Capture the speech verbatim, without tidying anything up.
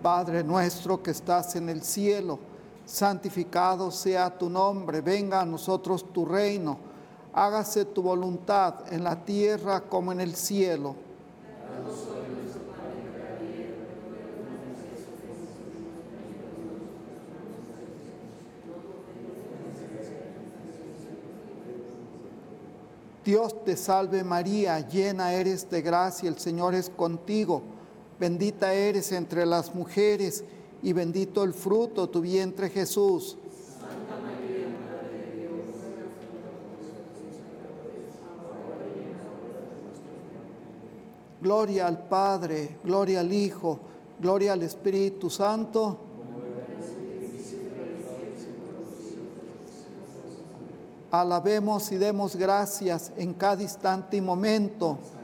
Padre nuestro que estás en el cielo, santificado sea tu nombre, venga a nosotros tu reino, hágase tu voluntad en la tierra como en el cielo. Dios te salve María, llena eres de gracia, el Señor es contigo. Bendita eres entre las mujeres y bendito el fruto de tu vientre Jesús. Santa María, Madre de Dios, ruega por nosotros. Gloria al Padre, gloria al Hijo, gloria al Espíritu Santo. Alabemos y demos gracias en cada instante y momento